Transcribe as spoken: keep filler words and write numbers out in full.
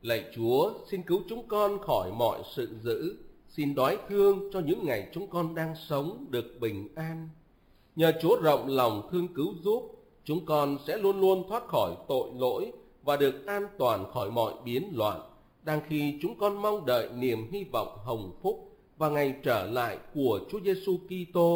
Lạy Chúa, xin cứu chúng con khỏi mọi sự dữ, xin đói thương cho những ngày chúng con đang sống được bình an. Nhờ Chúa rộng lòng thương cứu giúp, chúng con sẽ luôn luôn thoát khỏi tội lỗi và được an toàn khỏi mọi biến loạn, đang khi chúng con mong đợi niềm hy vọng hồng phúc và ngày trở lại của Chúa Giêsu Kitô